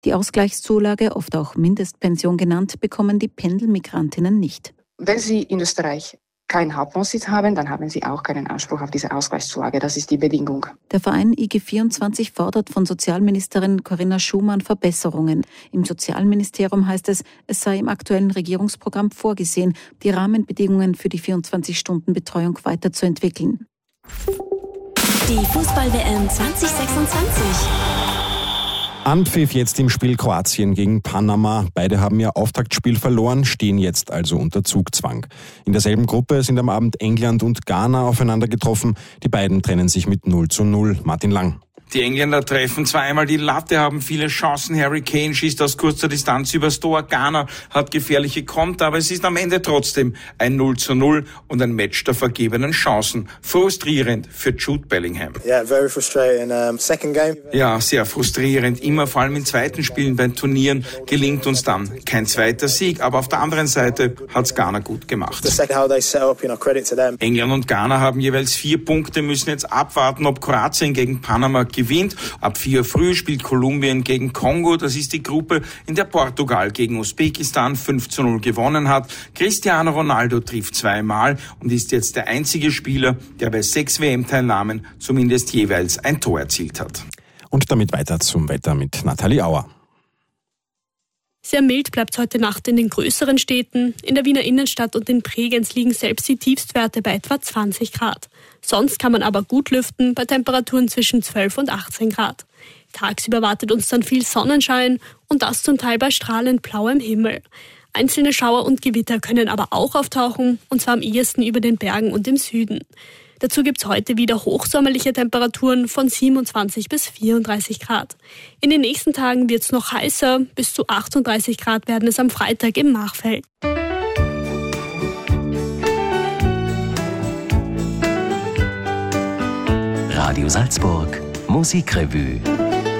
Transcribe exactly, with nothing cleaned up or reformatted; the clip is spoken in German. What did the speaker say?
Die Ausgleichszulage, oft auch Mindestpension genannt, bekommen die Pendelmigrantinnen nicht. Wenn Sie in Österreich keinen Hauptwohnsitz haben, dann haben Sie auch keinen Anspruch auf diese Ausgleichszulage. Das ist die Bedingung. Der Verein I G vierundzwanzig fordert von Sozialministerin Corinna Schumann Verbesserungen. Im Sozialministerium heißt es, es sei im aktuellen Regierungsprogramm vorgesehen, die Rahmenbedingungen für die vierundzwanzig-Stunden-Betreuung weiterzuentwickeln. Die Fußball-W M zwanzig sechsundzwanzig. Anpfiff jetzt im Spiel Kroatien gegen Panama. Beide haben ihr Auftaktspiel verloren, stehen jetzt also unter Zugzwang. In derselben Gruppe sind am Abend England und Ghana aufeinander getroffen. Die beiden trennen sich mit null zu null. Martin Lang. Die Engländer treffen zweimal die Latte, haben viele Chancen. Harry Kane schießt aus kurzer Distanz übers Tor. Ghana hat gefährliche Konter, aber es ist am Ende trotzdem ein null zu null und ein Match der vergebenen Chancen. Frustrierend für Jude Bellingham. Yeah, very frustrating. Um, second game. Ja, sehr frustrierend. Immer vor allem in zweiten Spielen bei Turnieren gelingt uns dann kein zweiter Sieg. Aber auf der anderen Seite hat's Ghana gut gemacht. The second how they set up, you know, credit to them. England und Ghana haben jeweils vier Punkte, müssen jetzt abwarten, ob Kroatien gegen Panama gewinnt. Ab vier Uhr früh spielt Kolumbien gegen Kongo. Das ist die Gruppe, in der Portugal gegen Usbekistan fünf zu null gewonnen hat. Cristiano Ronaldo trifft zweimal und ist jetzt der einzige Spieler, der bei sechs W M-Teilnahmen zumindest jeweils ein Tor erzielt hat. Und damit weiter zum Wetter mit Nathalie Auer. Sehr mild bleibt es heute Nacht in den größeren Städten. In der Wiener Innenstadt und in Bregenz liegen selbst die Tiefstwerte bei etwa zwanzig Grad. Sonst kann man aber gut lüften bei Temperaturen zwischen zwölf und achtzehn Grad. Tagsüber wartet uns dann viel Sonnenschein und das zum Teil bei strahlend blauem Himmel. Einzelne Schauer und Gewitter können aber auch auftauchen, und zwar am ehesten über den Bergen und im Süden. Dazu gibt's heute wieder hochsommerliche Temperaturen von siebenundzwanzig bis vierunddreißig Grad. In den nächsten Tagen wird's noch heißer, bis zu achtunddreißig Grad werden es am Freitag im Machfeld. Radio Salzburg Musikrevue.